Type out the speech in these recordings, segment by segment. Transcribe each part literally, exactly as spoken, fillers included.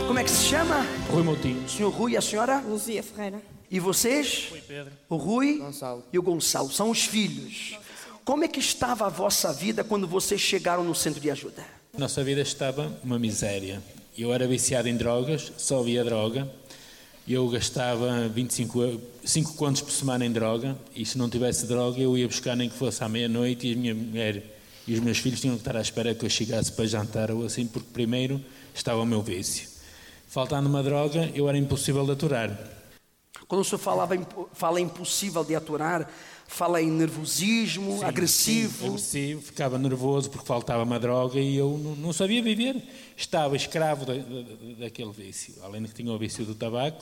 Como é que se chama? Rui Moutinho. O senhor Rui e a senhora? Luzia Ferreira. E vocês? Rui Pedro. O Rui Gonçalo. e o Gonçalo, são os filhos. Como é que estava a vossa vida quando vocês chegaram no centro de ajuda? Nossa vida estava uma miséria. Eu era viciado em drogas, só via droga. Eu gastava vinte e cinco, cinco contos por semana em droga, e se não tivesse droga eu ia buscar nem que fosse à meia-noite, e a minha mulher e os meus filhos tinham que estar à espera que eu chegasse para jantar ou assim, porque primeiro estava o meu vício. Faltando uma droga, eu era impossível de aturar. Quando o senhor falava, fala impossível de aturar, fala em nervosismo, Sim, agressivo. Sim, agressivo, ficava nervoso porque faltava uma droga e eu não, não sabia viver. Estava escravo da, da, daquele vício, além de que tinha o vício do tabaco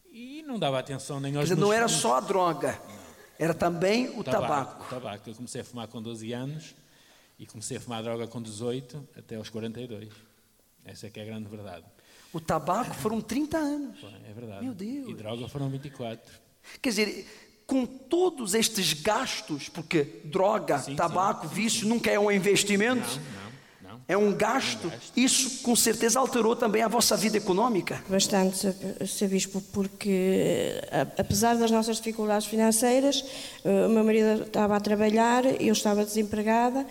e não dava atenção nem aos Quer dizer, meus não era filhos. só a droga, era também o tabaco. tabaco. O tabaco. Eu comecei a fumar com doze anos e comecei a fumar droga com dezoito até aos quarenta e dois. Essa é que é a grande verdade. O tabaco foram trinta anos. É verdade. Meu Deus. E droga foram vinte e quatro. Quer dizer, com todos estes gastos, porque droga, Sim, tabaco, sim, vício sim. nunca é um investimento, Não, não, não. é um gasto. É um gasto. Isso com certeza alterou também a vossa vida econômica. Bastante, Senhor Bispo, porque apesar das nossas dificuldades financeiras, o meu marido estava a trabalhar, eu estava desempregada,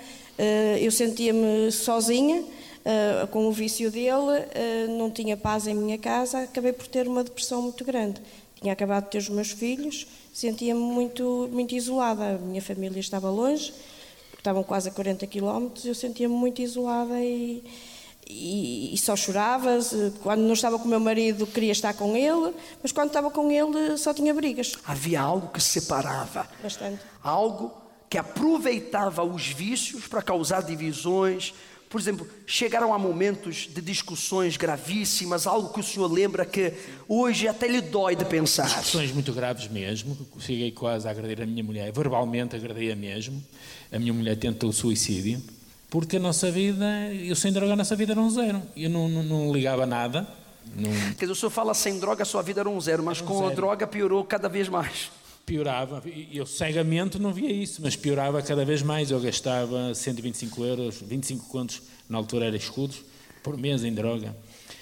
eu sentia-me sozinha. Uh, com o vício dele, uh, não tinha paz em minha casa, acabei por ter uma depressão muito grande. Tinha acabado de ter os meus filhos, sentia-me muito, muito isolada. A minha família estava longe, estavam quase a quarenta quilómetros, eu sentia-me muito isolada e, e, e só chorava. Quando não estava com o meu marido, queria estar com ele, mas quando estava com ele, só tinha brigas. Havia algo que separava. Bastante. Algo que aproveitava os vícios para causar divisões. Por exemplo, chegaram a momentos de discussões gravíssimas, algo que o senhor lembra que hoje até lhe dói de pensar. Discussões muito graves mesmo, cheguei quase a agredir a minha mulher, verbalmente agredia mesmo. A minha mulher tentou o suicídio, porque a nossa vida, eu sem droga a nossa vida era um zero. Eu não, não, não ligava a nada. Não... Quer dizer, o senhor fala sem droga, a sua vida era um zero, mas um com zero. a droga piorou cada vez mais. Piorava, eu cegamente não via isso, mas piorava cada vez mais. Eu gastava cento e vinte e cinco euros, vinte e cinco contos, na altura era escudos, por mês em droga.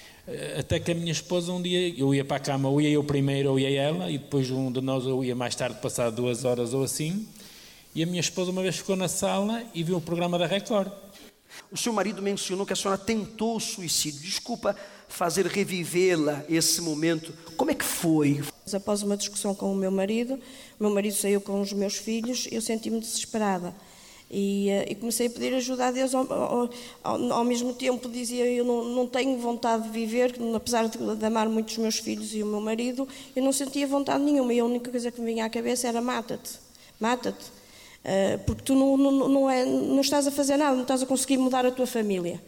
Até que a minha esposa um dia, eu ia para a cama, ou ia eu primeiro ou ia ela, e depois um de nós eu ia mais tarde, passado duas horas ou assim, e a minha esposa uma vez ficou na sala e viu o programa da Record. O seu marido mencionou que a senhora tentou o suicídio. Desculpa fazer revivê-la esse momento. Como é que foi? Após uma discussão com o meu marido, o meu marido saiu com os meus filhos, eu senti-me desesperada e, e comecei a pedir ajuda a Deus. Ao, ao, ao, ao mesmo tempo dizia, eu não, não tenho vontade de viver, apesar de, de amar muito os meus filhos e o meu marido, eu não sentia vontade nenhuma, e a única coisa que me vinha à cabeça era mata-te, mata-te, uh, porque tu não, não, não, é, não estás a fazer nada, não estás a conseguir mudar a tua família.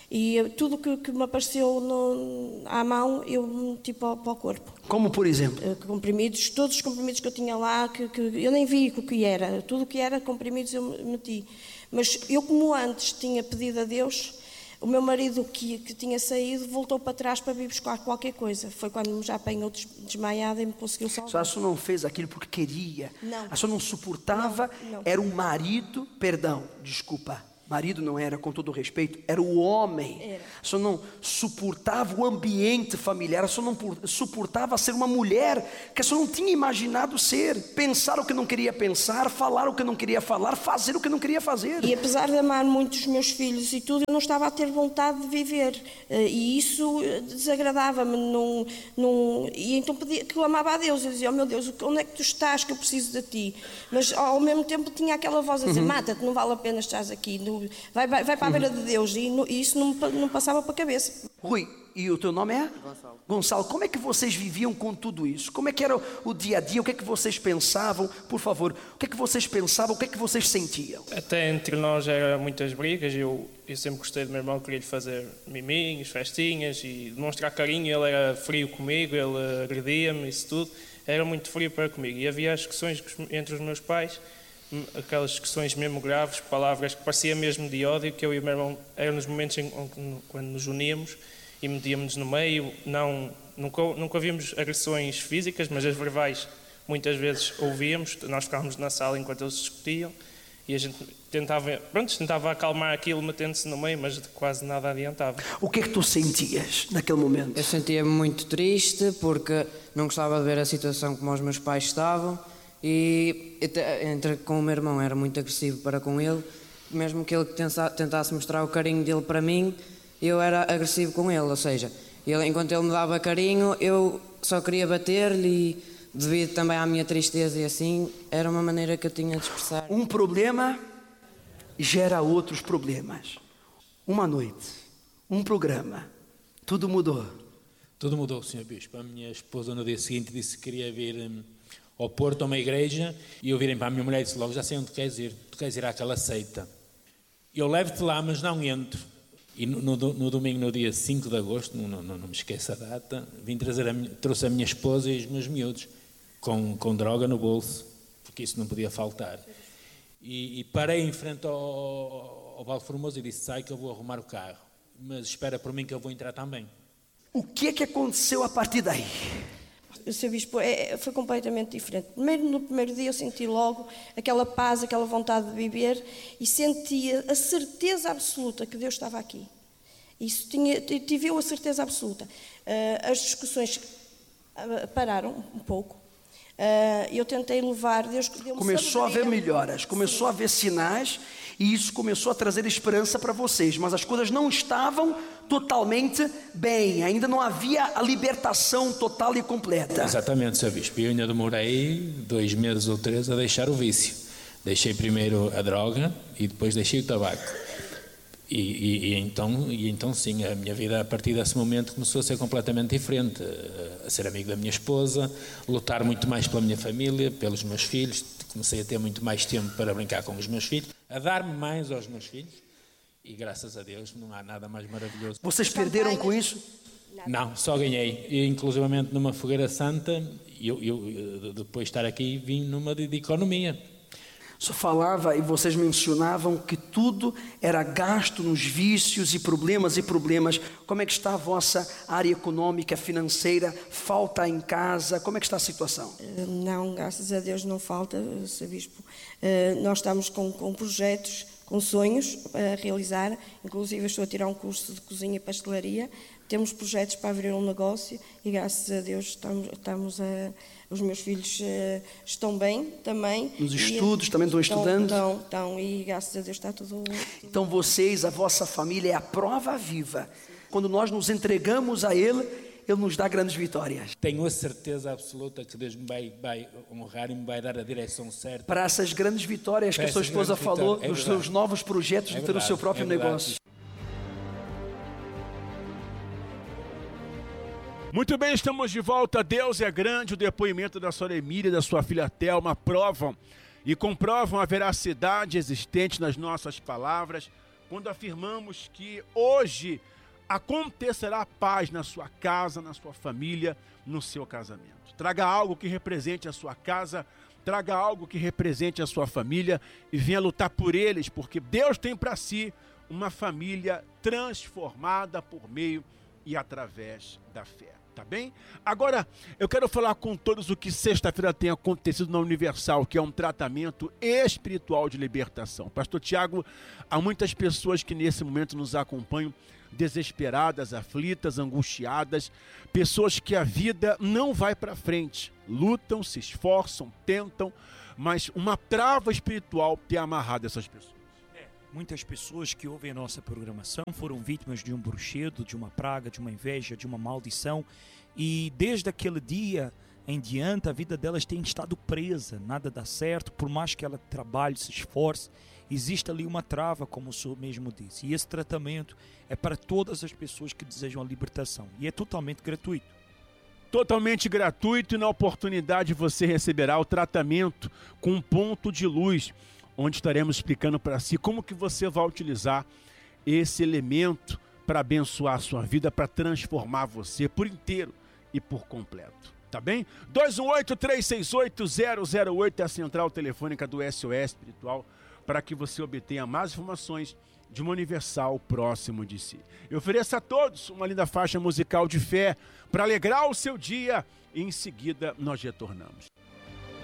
E tudo que, que me apareceu no, à mão, eu meti para, para o corpo. Como por exemplo? Uh, comprimidos, todos os comprimidos que eu tinha lá, que, que eu nem vi o que era. Tudo o que era comprimidos eu meti. Mas eu, como antes tinha pedido a Deus, o meu marido que, que tinha saído voltou para trás para vir buscar qualquer coisa. Foi quando me já apanhou desmaiada e me conseguiu salvar. A senhora não fez aquilo porque queria? Não. A senhora não suportava? Não, não. Era o marido, perdão, desculpa. Marido não era, com todo o respeito, era o homem. Era. A senhora não suportava o ambiente familiar, a senhora não suportava ser uma mulher que a senhora não tinha imaginado ser, pensar o que não queria pensar, falar o que não queria falar, fazer o que não queria fazer. E apesar de amar muito os meus filhos e tudo, eu não estava a ter vontade de viver. E isso desagradava-me. Não, não, e então pedia, clamava a Deus, eu dizia, oh meu Deus, onde é que tu estás que eu preciso de ti? Mas ao mesmo tempo tinha aquela voz a dizer, uhum. mata-te, não vale a pena estás aqui. No, Vai, vai, vai para a beira de Deus, e, no, e isso não, não passava para a cabeça. Rui, e o teu nome é? Gonçalo. Gonçalo, como é que vocês viviam com tudo isso? Como é que era o, o dia a dia? O que é que vocês pensavam? Por favor, o que é que vocês pensavam? O que é que vocês sentiam? Até entre nós eram muitas brigas. Eu, eu sempre gostei do meu irmão, queria-lhe fazer miminhos, festinhas e demonstrar carinho. Ele era frio comigo, ele agredia-me, isso tudo. Era muito frio para comigo. E havia as discussões entre os meus pais, aquelas discussões mesmo graves, palavras que parecia mesmo de ódio, que eu e o meu irmão eram nos momentos em, quando nos uníamos e metíamos no meio. Não, nunca, nunca vimos agressões físicas, mas as verbais muitas vezes ouvíamos. Nós ficávamos na sala enquanto eles discutiam e a gente tentava, pronto, tentava acalmar aquilo metendo-se no meio, mas quase nada adiantava. O que é que tu sentias naquele momento? Eu sentia-me muito triste porque não gostava de ver a situação como os meus pais estavam e entre com o meu irmão era muito agressivo para com ele, mesmo que ele tentasse mostrar o carinho dele para mim, eu era agressivo com ele, ou seja, ele, enquanto ele me dava carinho, eu só queria bater-lhe e devido também à minha tristeza e assim, era uma maneira que eu tinha de expressar. Um problema gera outros problemas. Uma noite, um programa, tudo mudou. Tudo mudou, senhor Bispo. A minha esposa no dia seguinte disse que queria vir um, ao Porto, a uma igreja, e eu virei para a minha mulher e disse logo, já sei onde queres ir, tu queres ir àquela seita. Eu levo-te lá, mas não entro. E no, no, no domingo, no dia cinco de agosto, não, não, não me esqueço a data, vim trazer a minha, trouxe a minha esposa e os meus miúdos, com, com droga no bolso, porque isso não podia faltar. E, e parei em frente ao, ao Val Formoso e disse, sai que eu vou arrumar o carro, mas espera por mim que eu vou entrar também. O que é que aconteceu a partir daí? O seu Bispo é, foi completamente diferente. Primeiro, no primeiro dia eu senti logo aquela paz, aquela vontade de viver e sentia a certeza absoluta que Deus estava aqui. Isso tinha, tive eu a certeza absoluta. Uh, as discussões pararam um pouco. Uh, eu tentei levar, Deus deu-me começou a haver melhoras, começou Sim. a haver sinais e isso começou a trazer esperança para vocês, mas as coisas não estavam totalmente bem, ainda não havia a libertação total e completa. Exatamente, senhor Bispo. Eu ainda demorei dois meses ou três a deixar o vício. Deixei primeiro a droga e depois deixei o tabaco. E, e, e, então, e então sim, a minha vida a partir desse momento começou a ser completamente diferente, a ser amigo da minha esposa, lutar muito mais pela minha família, pelos meus filhos, comecei a ter muito mais tempo para brincar com os meus filhos, a dar-me mais aos meus filhos e graças a Deus não há nada mais maravilhoso. Vocês perderam com isso? Não, só ganhei, e, inclusivamente numa fogueira santa, eu, eu depois de estar aqui vim numa de, de economia. Só falava e vocês mencionavam que tudo era gasto nos vícios e problemas e problemas. Como é que está a vossa área econômica, financeira? Falta em casa? Como é que está a situação? Não, graças a Deus não falta, senhor Bispo. Nós estamos com, com projetos, com sonhos a realizar. Inclusive estou a tirar um curso de cozinha e pastelaria. Temos projetos para abrir um negócio e graças a Deus estamos, estamos a... Os meus filhos uh, estão bem também. Nos estudos também estão estudando? Estão, estão, e graças a Deus está tudo, tudo... Então vocês, a vossa família é a prova viva. Quando nós nos entregamos a Ele, Ele nos dá grandes vitórias. Tenho a certeza absoluta que Deus me vai, vai honrar e me vai dar a direção certa. Para essas grandes vitórias que a sua esposa falou, é dos seus novos projetos é de ter o seu próprio é negócio. Muito bem, estamos de volta. Deus é grande. O depoimento da senhora Emília e da sua filha Thelma provam e comprovam a veracidade existente nas nossas palavras quando afirmamos que hoje acontecerá paz na sua casa, na sua família, no seu casamento. Traga algo que represente a sua casa, traga algo que represente a sua família e venha lutar por eles, porque Deus tem para si uma família transformada por meio e através da fé. Tá bem? Agora, eu quero falar com todos o que sexta-feira tem acontecido na Universal, que é um tratamento espiritual de libertação. Pastor Tiago, há muitas pessoas que nesse momento nos acompanham, desesperadas, aflitas, angustiadas, pessoas que a vida não vai para frente, lutam, se esforçam, tentam, mas uma trava espiritual tem amarrado essas pessoas. Muitas pessoas que ouvem a nossa programação foram vítimas de um bruxedo, de uma praga, de uma inveja, de uma maldição. E desde aquele dia em diante, a vida delas tem estado presa. Nada dá certo, por mais que ela trabalhe, se esforce. Existe ali uma trava, como o senhor mesmo disse. E esse tratamento é para todas as pessoas que desejam a libertação. E é totalmente gratuito. Totalmente gratuito, e na oportunidade você receberá o tratamento com um ponto de luz, onde estaremos explicando para si como que você vai utilizar esse elemento para abençoar a sua vida, para transformar você por inteiro e por completo. Tá bem? dois um oito, três seis oito, zero zero oito é a central telefônica do S O S Espiritual para que você obtenha mais informações de uma Universal próximo de si. Eu ofereço a todos uma linda faixa musical de fé para alegrar o seu dia e em seguida nós retornamos.